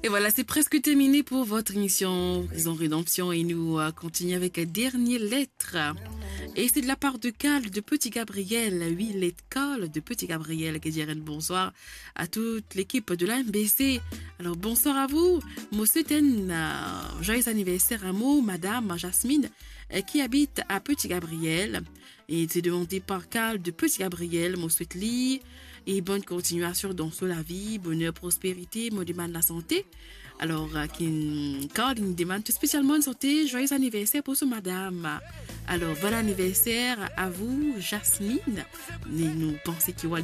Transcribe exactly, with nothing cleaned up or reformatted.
Et voilà, c'est presque terminé pour votre émission Prison Rédemption et nous euh, continuons avec la dernière lettre. Et c'est de la part de Cal de Petit Gabriel. Oui, lettre Cal de Petit Gabriel qui dirait bonsoir à toute l'équipe de la M B C. Alors bonsoir à vous. Moi souhaite un euh, joyeux anniversaire à moi, Madame Jasmine, euh, qui habite à Petit Gabriel. Et c'est demandé par Cal de Petit Gabriel. Moi souhaite lui et bonne continuation dans la vie, bonheur, prospérité, moi demande la santé. Alors, euh, Cal il demande tout spécialement une santé, joyeux anniversaire pour ce madame. Alors, bon anniversaire à vous, Jasmine. Et nous pensons qu'il va